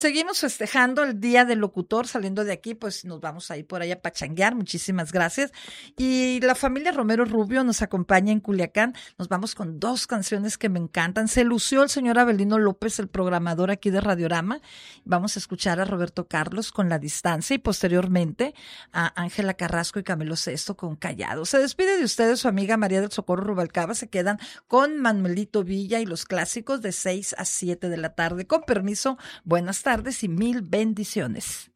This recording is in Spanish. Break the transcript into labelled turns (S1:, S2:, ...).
S1: Seguimos festejando el Día del Locutor. Saliendo de aquí, pues nos vamos a ir por allá a pachanguear. Muchísimas gracias. Y la familia Romero Rubio nos acompaña en Culiacán. Nos vamos con dos canciones que me encantan. Se lució el señor Abelino López, el programador aquí de Radiorama. Vamos a escuchar a Roberto Carlos con La Distancia y posteriormente a Ángela Carrasco y Camilo Sesto con Callado. Se despide de ustedes su amiga María del Socorro Rubalcaba. Se quedan con Manuelito Villa y los clásicos de 6 a 7 de la tarde. Con permiso, buenas tardes y mil bendiciones.